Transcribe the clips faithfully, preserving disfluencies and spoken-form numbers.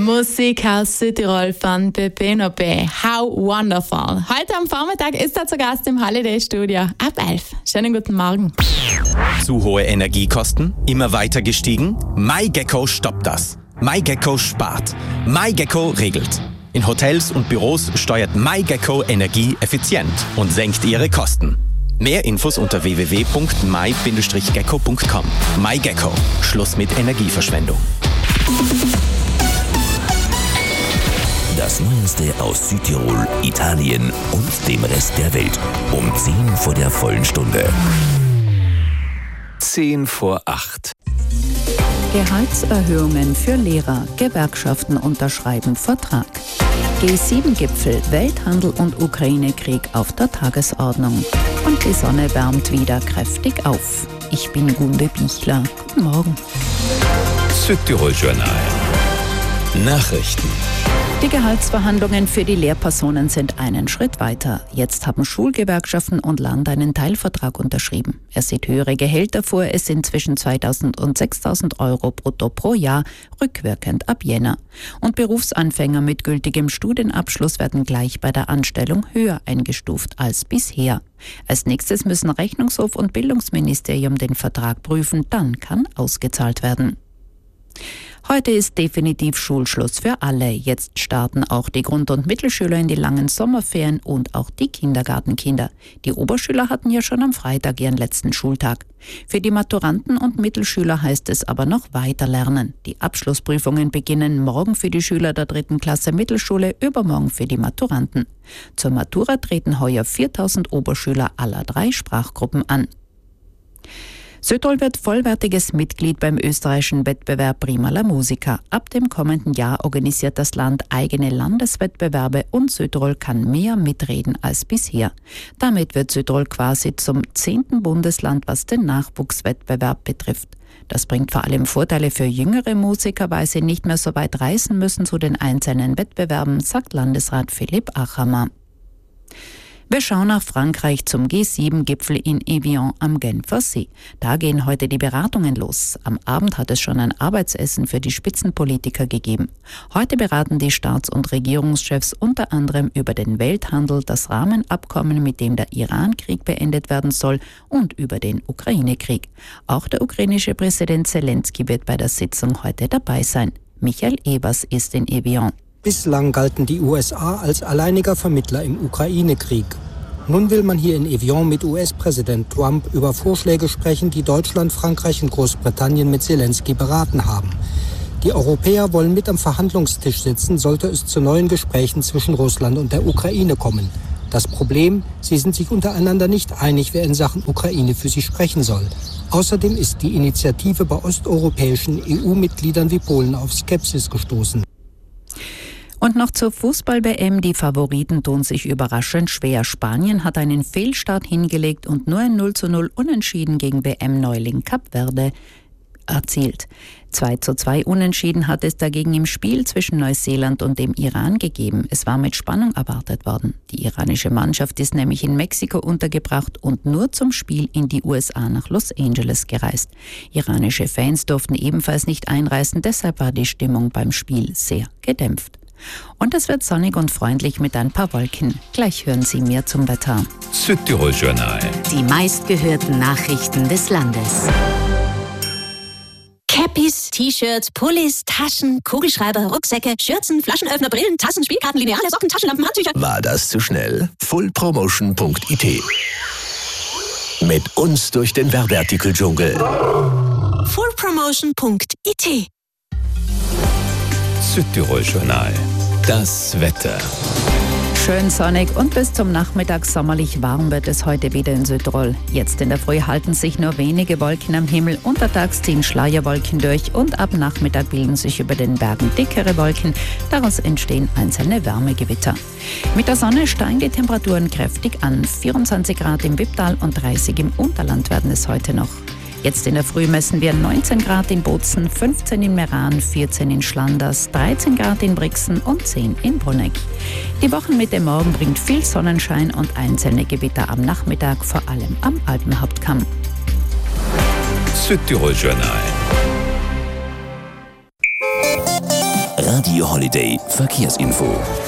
Musik aus Südtirol von Pepino B. How wonderful. Heute am Vormittag ist er zu Gast im Holiday Studio ab elf. Schönen guten Morgen. Zu hohe Energiekosten? Immer weiter gestiegen? MyGecko stoppt das. MyGecko spart. MyGecko regelt. In Hotels und Büros steuert MyGecko Energie effizient und senkt ihre Kosten. Mehr Infos unter w w w punkt my Bindestrich gecko punkt com. MyGecko. Schluss mit Energieverschwendung. Das Neueste aus Südtirol, Italien und dem Rest der Welt. Um zehn vor der vollen Stunde. Zehn vor acht. Gehaltserhöhungen für Lehrer. Gewerkschaften unterschreiben Vertrag. G sieben Gipfel, Welthandel und Ukraine-Krieg auf der Tagesordnung. Und die Sonne wärmt wieder kräftig auf. Ich bin Gunde Bichler. Guten Morgen. Südtirol Journal. Nachrichten. Die Gehaltsverhandlungen für die Lehrpersonen sind einen Schritt weiter. Jetzt haben Schulgewerkschaften und Land einen Teilvertrag unterschrieben. Er sieht höhere Gehälter vor. Es sind zwischen zweitausend und sechstausend Euro brutto pro Jahr, rückwirkend ab Jänner. Und Berufsanfänger mit gültigem Studienabschluss werden gleich bei der Anstellung höher eingestuft als bisher. Als nächstes müssen Rechnungshof und Bildungsministerium den Vertrag prüfen, dann kann ausgezahlt werden. Heute ist definitiv Schulschluss für alle. Jetzt starten auch die Grund- und Mittelschüler in die langen Sommerferien und auch die Kindergartenkinder. Die Oberschüler hatten ja schon am Freitag ihren letzten Schultag. Für die Maturanten und Mittelschüler heißt es aber noch weiter lernen. Die Abschlussprüfungen beginnen morgen für die Schüler der dritten Klasse Mittelschule, übermorgen für die Maturanten. Zur Matura treten heuer viertausend Oberschüler aller drei Sprachgruppen an. Südtirol wird vollwertiges Mitglied beim österreichischen Wettbewerb Prima la Musica. Ab dem kommenden Jahr organisiert das Land eigene Landeswettbewerbe und Südtirol kann mehr mitreden als bisher. Damit wird Südtirol quasi zum zehnten Bundesland, was den Nachwuchswettbewerb betrifft. Das bringt vor allem Vorteile für jüngere Musiker, weil sie nicht mehr so weit reisen müssen zu den einzelnen Wettbewerben, sagt Landesrat Philipp Achammer. Wir schauen nach Frankreich zum G sieben Gipfel in Evian am Genfer See. Da gehen heute die Beratungen los. Am Abend hat es schon ein Arbeitsessen für die Spitzenpolitiker gegeben. Heute beraten die Staats- und Regierungschefs unter anderem über den Welthandel, das Rahmenabkommen, mit dem der Iran-Krieg beendet werden soll, und über den Ukraine-Krieg. Auch der ukrainische Präsident Zelensky wird bei der Sitzung heute dabei sein. Michael Ebers ist in Evian. Bislang galten die U S A als alleiniger Vermittler im Ukraine-Krieg. Nun will man hier in Evian mit U S-Präsident Trump über Vorschläge sprechen, die Deutschland, Frankreich und Großbritannien mit Zelensky beraten haben. Die Europäer wollen mit am Verhandlungstisch sitzen, sollte es zu neuen Gesprächen zwischen Russland und der Ukraine kommen. Das Problem, sie sind sich untereinander nicht einig, wer in Sachen Ukraine für sie sprechen soll. Außerdem ist die Initiative bei osteuropäischen E U-Mitgliedern wie Polen auf Skepsis gestoßen. Und noch zur Fußball-W M. Die Favoriten tun sich überraschend schwer. Spanien hat einen Fehlstart hingelegt und nur ein null zu null Unentschieden gegen W M-Neuling Kap Verde erzielt. zwei zu zwei Unentschieden hat es dagegen im Spiel zwischen Neuseeland und dem Iran gegeben. Es war mit Spannung erwartet worden. Die iranische Mannschaft ist nämlich in Mexiko untergebracht und nur zum Spiel in die U S A nach Los Angeles gereist. Iranische Fans durften ebenfalls nicht einreisen, deshalb war die Stimmung beim Spiel sehr gedämpft. Und es wird sonnig und freundlich mit ein paar Wolken. Gleich hören Sie mehr zum Wetter. Südtirol Journal. Die meistgehörten Nachrichten des Landes. Cappies, T-Shirts, Pullis, Taschen, Kugelschreiber, Rucksäcke, Schürzen, Flaschenöffner, Brillen, Tassen, Spielkarten, Lineale, Socken, Taschenlampen, Handtücher. War das zu schnell? full promotion punkt i t. Mit uns durch den Werbeartikel-Dschungel. full promotion punkt i t. Südtirol Journal. Das Wetter. Schön sonnig und bis zum Nachmittag sommerlich warm wird es heute wieder in Südtirol. Jetzt in der Früh halten sich nur wenige Wolken am Himmel, untertags ziehen Schleierwolken durch und ab Nachmittag bilden sich über den Bergen dickere Wolken. Daraus entstehen einzelne Wärmegewitter. Mit der Sonne steigen die Temperaturen kräftig an. vierundzwanzig Grad im Wipptal und dreißig im Unterland werden es heute noch. Jetzt in der Früh messen wir neunzehn Grad in Bozen, fünfzehn in Meran, vierzehn in Schlanders, dreizehn Grad in Brixen und zehn in Bruneck. Die Wochenmitte morgen bringt viel Sonnenschein und einzelne Gewitter am Nachmittag, vor allem am Alpenhauptkamm. Südtirol Journal. Radio Holiday Verkehrsinfo.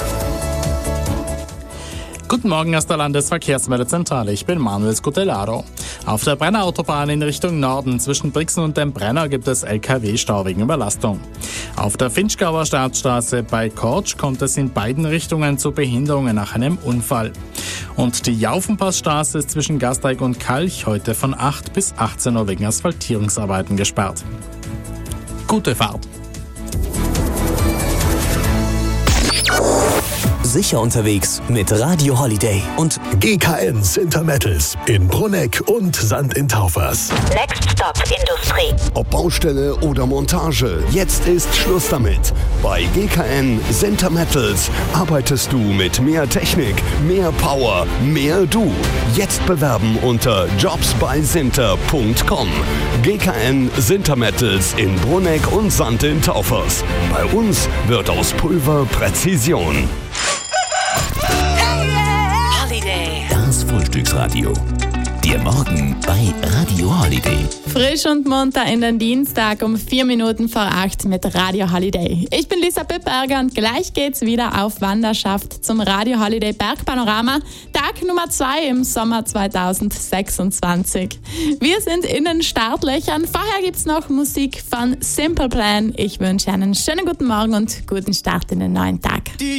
Guten Morgen aus der Landesverkehrsmeldezentrale, ich bin Manuel Scutellaro. Auf der Brenner Autobahn in Richtung Norden zwischen Brixen und dem Brenner gibt es L K W-Stau wegen Überlastung. Auf der Finchgauer Startstraße bei Kortsch kommt es in beiden Richtungen zu Behinderungen nach einem Unfall. Und die Jaufenpassstraße ist zwischen Gasteig und Kalch heute von acht bis achtzehn Uhr wegen Asphaltierungsarbeiten gesperrt. Gute Fahrt! Sicher unterwegs mit Radio Holiday und G K N Sintermettels in Brunegg und Sand in Taufers. Next Stop Industrie. Ob Baustelle oder Montage, jetzt ist Schluss damit. Bei G K N Sintermettels arbeitest du mit mehr Technik, mehr Power, mehr du. Jetzt bewerben unter jobs bei sinter punkt com. G K N Sintermettels in Brunegg und Sand in Taufers. Bei uns wird aus Pulver Präzision. Das Frühstücksradio. Der Morgen bei Radio Holiday. Frisch und munter in den Dienstag um vier Minuten vor acht mit Radio Holiday. Ich bin Lisa Pipperger und gleich geht's wieder auf Wanderschaft zum Radio Holiday Bergpanorama. Tag Nummer zwei im Sommer zweitausendsechsundzwanzig. Wir sind in den Startlöchern. Vorher gibt's noch Musik von Simple Plan. Ich wünsche einen schönen guten Morgen und guten Start in den neuen Tag.